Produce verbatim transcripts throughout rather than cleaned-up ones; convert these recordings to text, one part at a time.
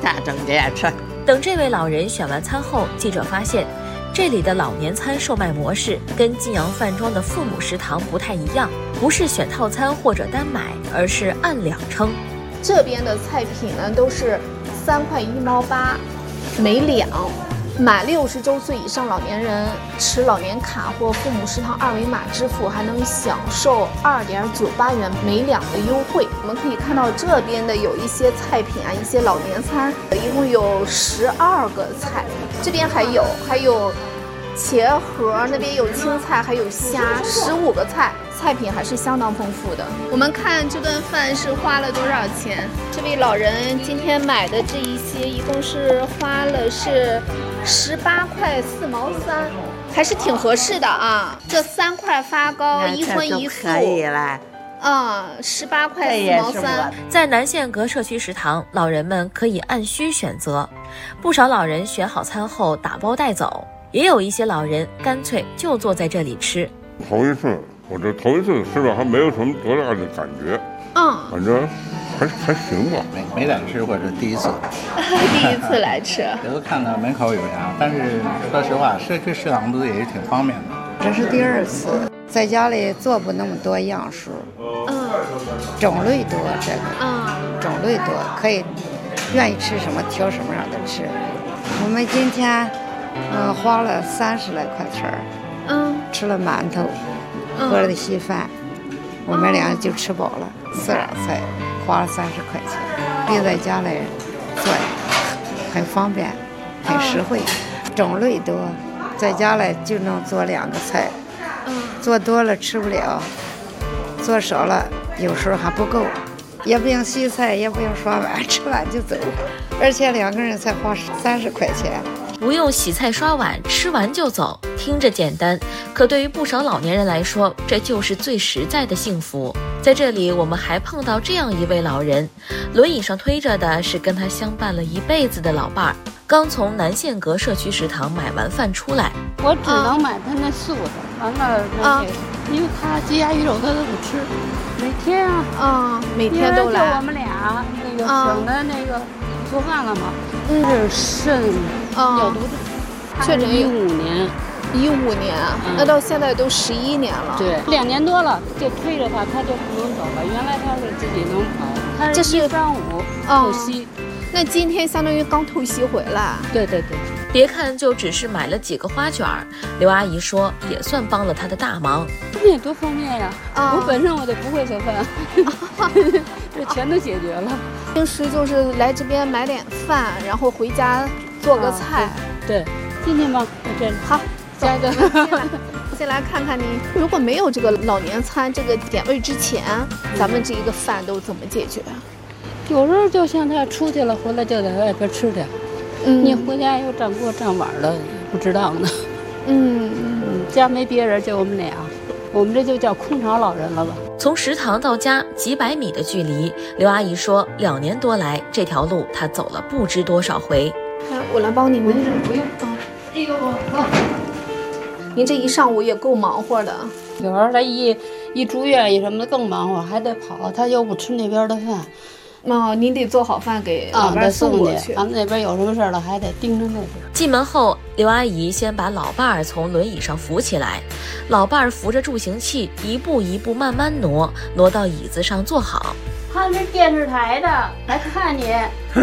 看整点吃。 等这位老人选完餐后，记者发现这里的老年餐售卖模式跟晋阳饭庄的父母食堂不太一样，不是选套餐或者单买，而是按两称。 这边的菜品呢都是三块一毛八每两，满六十周岁以上老年人持老年卡或父母食堂二维码支付，还能享受二点九八元每两的优惠。我们可以看到这边的有一些菜品啊，一些老年餐，一共有十二个菜。这边还有还有茄盒，那边有青菜，还有虾，十五个菜。菜品还是相当丰富的。我们看这顿饭是花了多少钱？这位老人今天买的这一些，一共是花了是十八块四毛三，还是挺合适的啊。这三块发糕一荤一素， 可以了。 啊，十八块四毛三。 在南县阁社区食堂，老人们可以按需选择，不少老人选好餐后打包带走，也有一些老人干脆就坐在这里吃。 头一次。我这头一次吃了，还没有什么多大的感觉， 嗯， 反正还还行吧。 没没来吃过，这第一次， 第一次来吃。 这都看到门口有呀，但是说实话，社区食堂都也是挺方便的。 这是第二次，在家里做不那么多样数， 嗯， 种类多，这个， 嗯， 种类多，可以愿意吃什么挑什么样的吃。我们今天，嗯，花了三十来块钱儿， 嗯， 吃了馒头。喝了稀饭，我们俩就吃饱了。四两菜花了三十块钱，比在家里做很方便，很实惠，种类多，在家里就能做两个菜，做多了吃不了，做少了有时候还不够，也不用洗菜，也不用刷碗，吃完就走，而且两个人才花三十块钱。 不用洗菜刷碗，吃完就走，听着简单，可对于不少老年人来说，这就是最实在的幸福。在这里，我们还碰到这样一位老人，轮椅上推着的是跟他相伴了一辈子的老伴儿，刚从南县阁社区食堂买完饭出来。 我只能买他那素的，完了那个，因为他鸡鸭鱼肉他都不吃，每天啊， 啊，每天都来。 就我们俩那个省的那个做饭了嘛，是肾尿毒症， 确诊一五年。 一五年，嗯、那到现在都十一年了。 对，两年多了，就推着他，他就不能走了。原来他是自己能跑，他是一三五透析、 哦。那今天相当于刚透析回来。 对对对。 别看就只是买了几个花卷儿，刘阿姨说也算帮了她的大忙。 那多方便呀！ 哦、 我本身我就不会做饭，这全都解决了。 平时就是来这边买点饭，然后回家做个菜。 啊、对, 对，今天吧，在这里好。下一个，先来看看你，如果没有这个老年餐这个点位之前，咱们这一个饭都怎么解决？ 有时候就像他出去了，回来就在外边吃点。嗯，你回家又占锅占碗了，不知道呢。 嗯嗯，家没别人，就我们俩，我们这就叫空巢老人了吧？ 从食堂到家几百米的距离，刘阿姨说，两年多来这条路她走了不知多少回。 来，我来帮你们。 不用啊，哎呦，好。您这一上午也够忙活的， 有时候他一一住院一什么的更忙活，还得跑，他又不吃那边的饭。 哦，您得做好饭给老伴送过去。 啊，那边有什么事了，还得盯着那边。 进门后，刘阿姨先把老伴儿从轮椅上扶起来，老伴儿扶着助行器，一步一步慢慢挪，挪到椅子上坐好。 他是电视台的，来看你。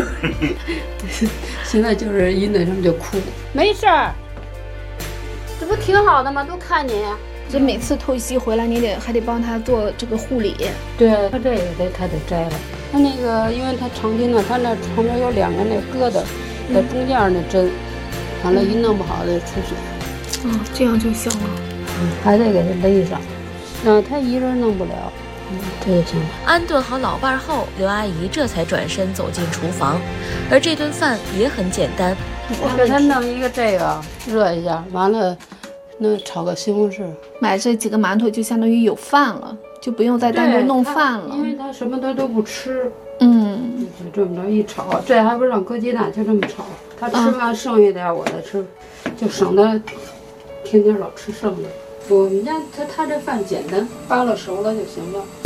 现在就是一那什么就哭，没事儿。这不挺好的吗？都看你。 这每次透析回来，你得还得帮他做这个护理。 对，他这也得他得摘了。他那个，因为他长期呢，他那旁边有两个那疙瘩，在中间那针，完了，一弄不好得出血。 嗯，这样就行了。 嗯，还得给他勒上。嗯，他一人弄不了。嗯，这就行了。 安顿好老伴后，刘阿姨这才转身走进厨房，而这顿饭也很简单。 我给他弄一个这个，热一下，完了，那炒个西红柿。 买这几个馒头就相当于有饭了，就不用再单独弄饭了。 因为他什么他都不吃。 嗯， 就这么着一炒，这还不让搁鸡蛋，就这么炒。他吃完剩下点我再吃，就省得天天老吃剩的。我们家他他这饭简单，扒了熟了就行了。